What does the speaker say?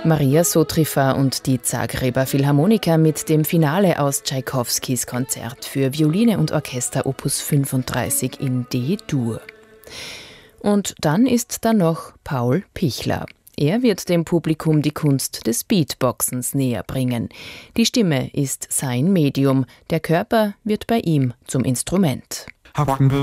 Maria Sotriffa und die Zagreber Philharmoniker mit dem Finale aus Tschaikowskis Konzert für Violine und Orchester Opus 35 in D-Dur. Und dann ist da noch Paul Pichler. Er wird dem Publikum die Kunst des Beatboxens näher bringen. Die Stimme ist sein Medium, der Körper wird bei ihm zum Instrument.